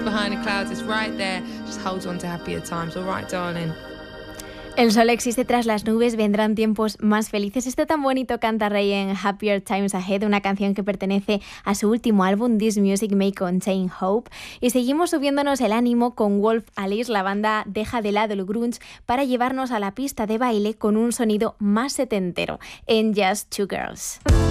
Behind the clouds, it's right there. Just hold on to happier times. All right, darling. El sol existe tras las nubes, vendrán tiempos más felices. Esto tan bonito canta Rey en Happier Times Ahead, una canción que pertenece a su último álbum, This Music May Contain Hope. Y seguimos subiéndonos el ánimo con Wolf Alice. La banda deja de lado el grunge para llevarnos a la pista de baile con un sonido más setentero en Just Two Girls.